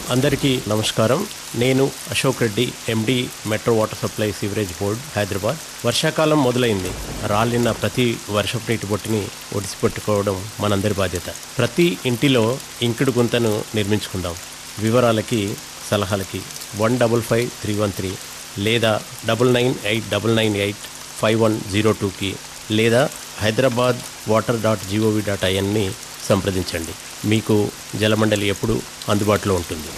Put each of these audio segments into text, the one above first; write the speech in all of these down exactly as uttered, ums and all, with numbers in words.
అందరికీ నమస్కారం. నేను అశోక్ రెడ్డి, ఎండి, metro water supply sewerage board, Hyderabad. వర్షాకాలం మొదలైంది. రాలిన ప్రతి వర్షపు నీటి బొట్టుని ఒడిసిపెట్టుకోవడం మనందరి బాధ్యత. ప్రతి ఇంటిలో ఇంకుడు గుంతను నిర్మించుకుందాం. వివరాలకి, సలహాలకి one double five three one three లేదా double nine eight double nine eight five one zero టూకి లేదా Hyderabad water dot GOV dot ఐఎన్ని సంప్రదించండి. మీకు జలమండలి ఎప్పుడు అందుబాటులో ఉంటుంది.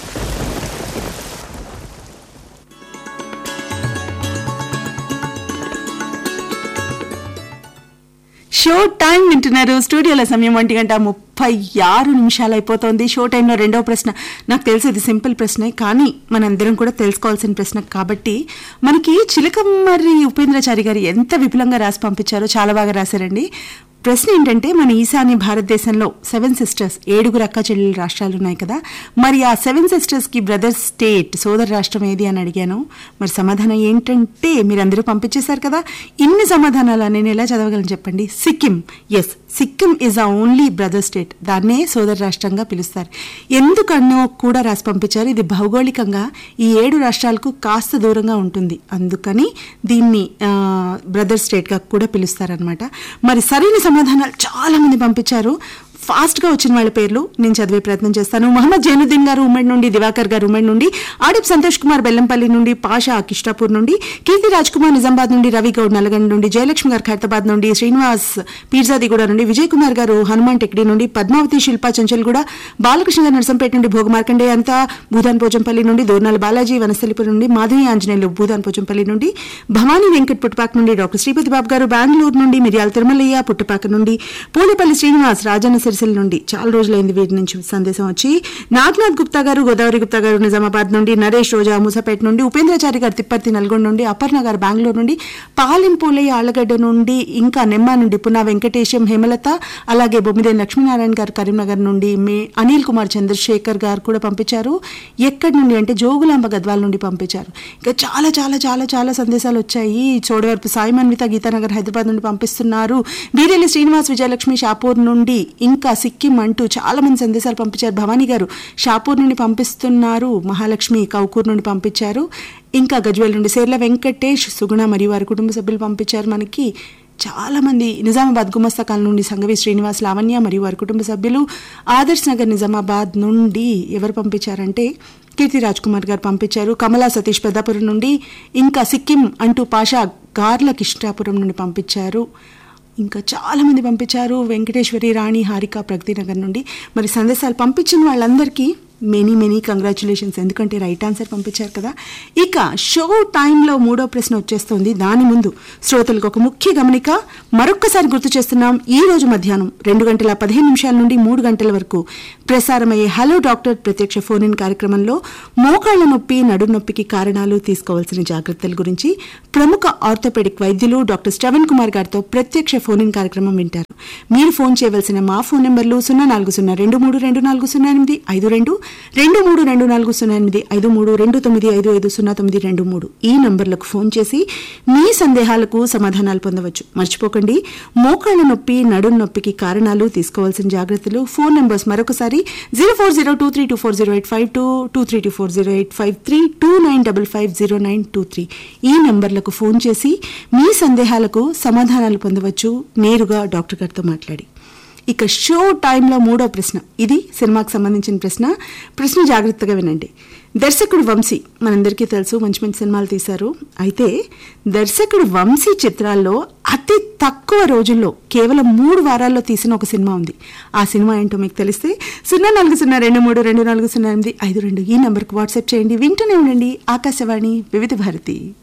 షో టైం వింటున్నారు. స్టూడియోలో సమయం ఒంటి గంట ముప్పై ఆరు నిమిషాలు అయిపోతుంది. షో టైంలో రెండవ ప్రశ్న. నాకు తెలిసి ఇది సింపుల్ ప్రశ్నే, కానీ మనందరం కూడా తెలుసుకోవాల్సిన ప్రశ్న కాబట్టి మనకి చిలకమర్రి ఉపేంద్రచారి గారు ఎంత విపులంగా రాసి పంపించారో చాలా బాగా రాశారండి. ప్రశ్న ఏంటంటే, మన ఈశాన్య భారతదేశంలో సెవెన్ సిస్టర్స్, ఏడుగురు అక్క చెల్లెలు రాష్ట్రాలు ఉన్నాయి కదా, మరి ఆ సెవెన్ సిస్టర్స్కి బ్రదర్ స్టేట్, సోదర రాష్ట్రం ఏది అని అడిగాను. మరి సమాధానం ఏంటంటే మీరందరూ పంపించేశారు కదా. ఇన్ని సమాధానాలు నేను ఎలా చదవగలను చెప్పండి. సిక్కిం. ఎస్, సిక్కిం ఈజ్ ఆ ఓన్లీ బ్రదర్ స్టేట్. దాన్నే సోదర రాష్ట్రంగా పిలుస్తారు. ఎందుకన్నో కూడా రాసి పంపించారు. ఇది భౌగోళికంగా ఈ ఏడు రాష్ట్రాలకు కాస్త దూరంగా ఉంటుంది, అందుకని దీన్ని బ్రదర్ స్టేట్గా కూడా పిలుస్తారనమాట. మరి సరైన సమాధానాలు చాలా మంది పంపించారు. ఫాస్ట్గా వచ్చిన వాళ్ళ పేర్లు నేను చదివే ప్రయత్నం చేస్తాను. మహమ్మద్ జైనుద్దీన్ గారు ఉమ్మడి నుండి, దివాకర్ గారు ఉమ్మడి నుండి, ఆడిప్ సంతోష్ కుమార్ బెల్లంపల్లి నుండి, పాషా కిష్టాపూర్ నుండి, కీర్తి రాజ్ కుమార్ నిజామాబాద్ నుండి, రవి గౌడ్ నల్గొండ నుండి, జయలక్ష్మి గారు ఖైరతాబాద్ నుండి, శ్రీనివాస్ పీర్జాదిగూడ నుండి, విజయ్ కుమార్ గారు హనుమాన్ టెక్డీ నుండి, పద్మావతి శిల్పా చంచల్గూడ, బాలకృష్ణ గారు నరసంపేట నుండి, భోగమార్కండే అంతా భూదాన్ పోచంపల్లి నుండి, దోర్నాల బాలాజీ వనస్థలిపురం నుండి, మాధవి ఆంజనేయులు భూదాన్ పోచంపల్లి నుండి, భవానీ వెంకట్ పుట్టపాక నుండి, డాక్టర్ శ్రీపతి బాబు గారు బెంగళూరు నుండి, మిర్యాల తిరుమలయ్య పుట్టపాక నుండి, పూలపల్లి శ్రీనివాస్ రాజన్న సిరిసిల్ల నుండి, చాలా రోజులైంది వీటి నుంచి సందేశం వచ్చి, నాగ్నాథ్ గుప్తా గారు, గోదావరి గుప్తా గారు నిజామాబాద్ నుండి, నరేష్ రోజా మూసపేట నుండి, ఉపేంద్రచారి గారు తిప్పర్తి నల్గొండ నుండి, అపర్ణ గారు బెంగళూరు నుండి, పాలింపోలయ్య ఆళ్లగడ్డ నుండి, ఇంకా నెమ్మ నుండి పునా వెంకటేశం, హేమలత, అలాగే బొమ్మిదేని లక్ష్మీనారాయణ గారు కరీంనగర్ నుండి, మే అనిల్ కుమార్ చంద్రశేఖర్ గారు కూడా పంపించారు. ఎక్కడి నుండి అంటే జోగులాంబ గద్వాల నుండి పంపించారు. ఇంకా చాలా చాలా చాలా చాలా సందేశాలు వచ్చాయి. చోడవరపు సాయి మన్విత గీతానగర్ హైదరాబాద్ నుండి పంపిస్తున్నారు. వీరేలి శ్రీనివాస్ విజయలక్ష్మి షాపూర్ నుండి, ఇంకా సిక్కిం అంటూ చాలా మంది సందేశాలు పంపించారు. భవానీ గారు షాపూర్ నుండి పంపిస్తున్నారు. మహాలక్ష్మి కౌకూర్ నుండి పంపించారు. ఇంకా గజ్వేల్ నుండి సేర్ల వెంకటేష్, సుగుణ మరియు వారి కుటుంబ సభ్యులు పంపించారు. మనకి చాలా మంది నిజామాబాద్ గుమస్తకాల నుండి సంగవి శ్రీనివాస్, లావణ్య మరియు వారి కుటుంబ సభ్యులు. ఆదర్శ్ నగర్ నిజామాబాద్ నుండి ఎవరు పంపించారంటే కీర్తి రాజ్ కుమార్ గారు పంపించారు. కమలా సతీష్ పెద్దాపురం నుండి, ఇంకా సిక్కిం అంటూ పాషా గార్ల కిష్టాపురం నుండి పంపించారు. ఇంకా చాలా మంది పంపించారు. వెంకటేశ్వరి, రాణి, హారిక ప్రగతి నగర్ నుండి. మరి సందేశాలు పంపించిన వాళ్ళందరికీ మెనీ మెనీ కంగ్రాచులేషన్స్, ఎందుకంటే రైట్ ఆన్సర్ పంపించారు కదా. ఇక షో టైంలో మూడో ప్రశ్న వచ్చేస్తుంది. దాని ముందు శ్రోతలకు ఒక ముఖ్య గమనిక మరొక్కసారి గుర్తు చేస్తున్నాం. ఈ రోజు మధ్యాహ్నం రెండు గంటల పదిహేను నిమిషాల నుండి మూడు గంటల వరకు ప్రసారమయ్యే హలో డాక్టర్ ప్రత్యక్ష ఫోన్ ఇన్ కార్యక్రమంలో మోకాళ్ల నొప్పి, నడుము నొప్పికి కారణాలు, తీసుకోవాల్సిన జాగ్రత్తల గురించి ప్రముఖ ఆర్థోపెడిక్ వైద్యులు డాక్టర్ శ్రవణ్ కుమార్ గారితో ప్రత్యక్ష ఫోన్ ఇన్ కార్యక్రమం వింటారు. మీరు ఫోన్ చేయవలసిన మా ఫోన్ నెంబర్లు సున్నా నాలుగు సున్నా రెండు మూడు రెండు నాలుగు సున్నా ఎనిమిది ఐదు రెండు రెండు మూడు రెండు నాలుగు సున్నా ఎనిమిది ఐదు మూడు రెండు తొమ్మిది ఐదు ఐదు సున్నా తొమ్మిది రెండు మూడు ఈ నంబర్లకు ఫోన్ చేసి మీ సందేహాలకు సమాధానాలు పొందవచ్చు. మర్చిపోకండి, మోకాళ్ల నొప్పి, నడుం నొప్పికి కారణాలు, తీసుకోవాల్సిన జాగ్రత్తలు. ఫోన్ నెంబర్స్ మరొకసారి zero four zero two three two four zero eight five two two three two four zero eight five three two nine double five zero nine two three ఈ నంబర్లకు ఫోన్ చేసి మీ సందేహాలకు సమాధానాలు పొందవచ్చు నేరుగా డాక్టర్ గారితో మాట్లాడి. ఇక షో టైంలో మూడో ప్రశ్న. ఇది సినిమాకు సంబంధించిన ప్రశ్న. ప్రశ్న జాగ్రత్తగా వినండి. దర్శకుడు వంశీ మనందరికీ తెలుసు, మంచి మంచి సినిమాలు తీశారు. అయితే దర్శకుడు వంశీ చిత్రాల్లో అతి తక్కువ రోజుల్లో కేవలం మూడు వారాల్లో తీసిన ఒక సినిమా ఉంది. ఆ సినిమా ఏంటో మీకు తెలిస్తే సున్నా నాలుగు సున్నా రెండు మూడు రెండు నాలుగు సున్నా ఎనిమిది ఐదు రెండు ఈ నెంబర్కి వాట్సాప్ చేయండి. వింటూనే ఉండండి ఆకాశవాణి వివిధ భారతి.